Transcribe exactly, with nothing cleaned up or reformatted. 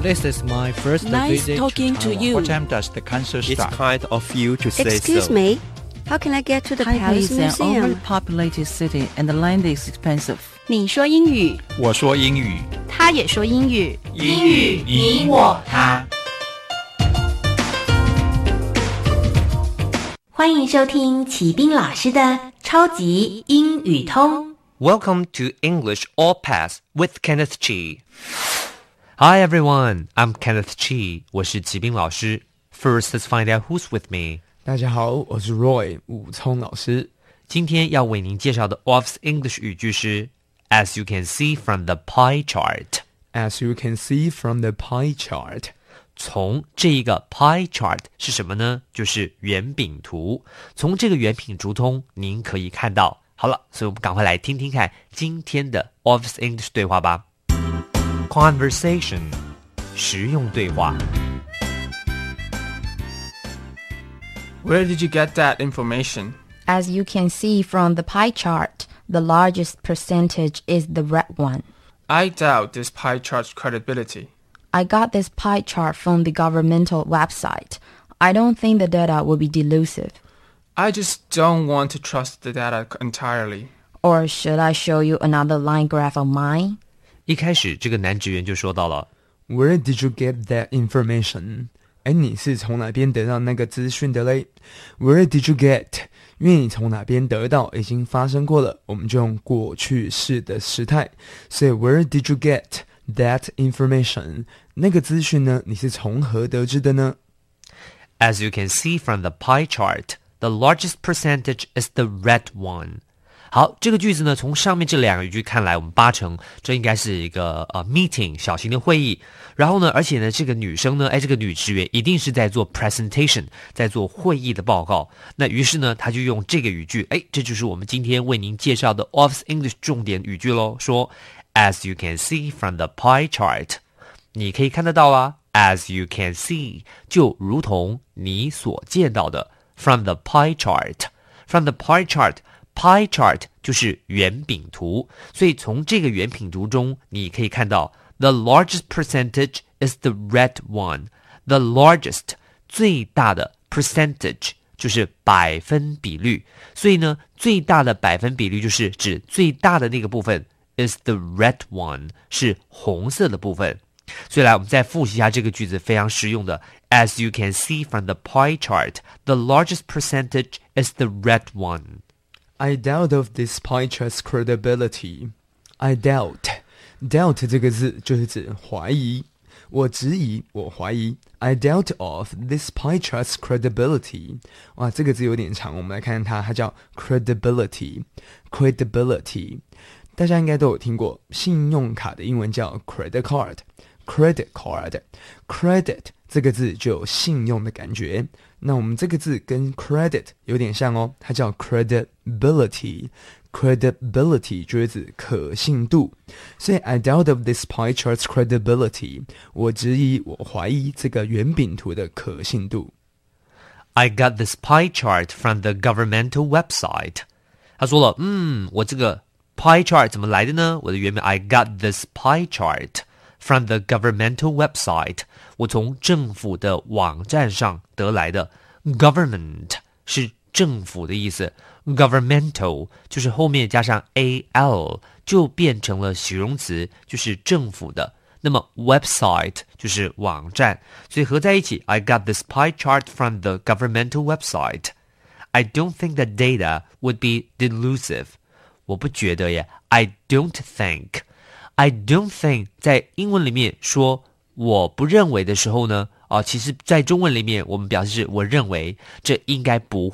This is my first Nice visit talking to Taiwan. you. What time does the concert It's start? kind of you to say Excuse so. me, how can I get to the Taipei Palace is an Museum? overpopulated city and the land is expensive. 你说英语， 我说英语， 他也说英语， 英语你我他。 欢迎收听齐斌老师的超级英语通。 Welcome to English All Pass with Kenneth Chi. Hi everyone, I'm Kenneth Chi. 我是齐斌老师。First, let's find out who's with me. 大家好，我是 Roy 武聪老师。 今天要为您介绍的 Office English 语句是 As you can see from the pie chart. As you can see from the pie chart. 从这一个 pie chart 是什么呢？就是圆饼图。从这个圆饼图中，您可以看到。好了，所以我们赶快来听听看今天的 Office English 对话吧。Conversation 实用对话。 Where did you get that information? As you can see from the pie chart, the largest percentage is the red one. I doubt this pie chart's credibility. I got this pie chart from the governmental website. I don't think the data will be delusive. I just don't want to trust the data entirely. Or should I show you another line graph of mine? 一开始这个男职员就说到了 Where did you get that information? 哎，你是从哪边得到那个资讯的嘞 ？Where did you get? 因为你从哪边得到已经发生过了，我们就用过去式的时态。所以 Where did you get that information? 那个资讯呢？你是从何得知的呢 As you can see from the pie chart, the largest percentage is the red one. 好，这个句子呢，从上面这两个语句看来，我们八成这应该是一个呃 meeting 小型的会议。然后呢，而且呢，这个女生呢，哎，这个女职员一定是在做 presentation， 在做会议的报告。那于是呢，她就用这个语句，哎，这就是我们今天为您介绍的 Office English 重点语句咯。说 As you can see from the pie chart， 你可以看得到啊。As you can see， 就如同你所见到的。From the pie chart， from the pie chart。Pie chart 就是圆饼图，所以从这个圆饼图中，你可以看到 the largest percentage is the red one. The largest 最大的 percentage 就是百分比率，所以呢，最大的百分比率就是指最大的那个部分 is the red one， 是红色的部分。所以来，我们再复习一下这个句子，非常实用的。As you can see from the pie chart, the largest percentage is the red one. I doubt of this pie chart's credibility. I doubt. Doubt 这个字就是指怀疑。我质疑，我怀疑。I doubt of this pie chart's credibility. 哇，这个字有点长，我们来看看它，它叫 credibility. Credibility. 大家应该都有听过，信用卡的英文叫 credit card。Credit card. Credit 这个字就有信用的感觉。那我们这个字跟 credit 有点像哦，它叫 credibility. Credibility 就是指可信度。所以 I doubt of this pie chart's credibility. 我质疑，我怀疑这个圆饼图的可信度。 I got this pie chart from the governmental website. 他说了，嗯，我这个 pie chart 怎么来的呢？我的原名 I got this pie chart from the governmental website. 我从政府的网站上得来的。Government 是政府的意思， governmental 就是后面加上 al 就变成了形容词，就是政府的。那么 website 就是网站，所以合在一起 I got this pie chart from the governmental website. I don't think the data would be delusive. 我不觉得耶 I don't think I don't think 在英文里面说我不认为的时候呢，啊，其实在中文里面我们表示是我认为，这应该不